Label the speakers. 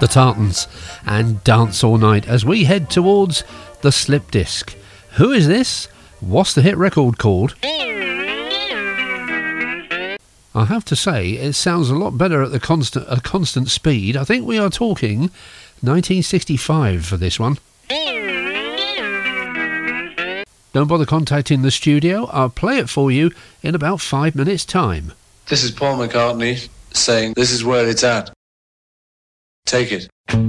Speaker 1: The Tartans and Dance All Night as we head towards the slip disc. Who is this? What's the hit record called? I have to say, it sounds a lot better at a constant speed. I think we are talking 1965 for this one. Don't bother contacting the studio. I'll play it for you in about 5 minutes' time.
Speaker 2: This is Paul McCartney saying, "This is where it's at. Take it."